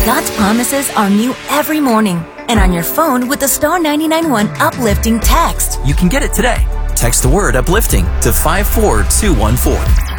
God's promises are new every morning and on your phone with the Star 99.1 Uplifting text. You can get it today. Text the word uplifting to 54214.